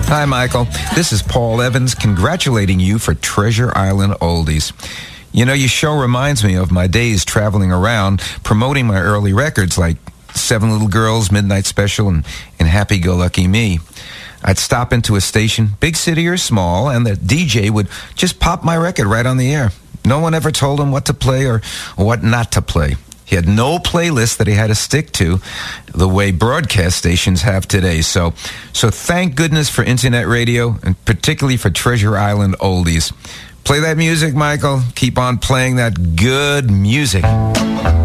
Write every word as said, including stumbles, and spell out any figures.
Hi, Michael. This is Paul Evans congratulating you for Treasure Island Oldies. You know, your show reminds me of my days traveling around promoting my early records like Seven Little Girls, Midnight Special, and, and Happy-Go-Lucky Me. I'd stop into a station, big city or small, and the D J would just pop my record right on the air. No one ever told him what to play or, or what not to play. He had no playlist that he had to stick to the way broadcast stations have today. So, so thank goodness for internet radio, and particularly for Treasure Island Oldies. Play that music, Michael. Keep on playing that good music.